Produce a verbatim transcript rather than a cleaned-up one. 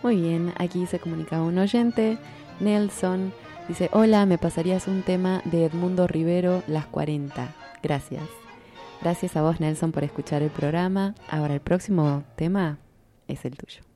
Muy bien, aquí se comunicaba un oyente, Nelson, dice, hola, ¿me pasarías un tema de Edmundo Rivero, Las cuarenta? Gracias. Gracias a vos, Nelson, por escuchar el programa. Ahora el próximo tema es el tuyo.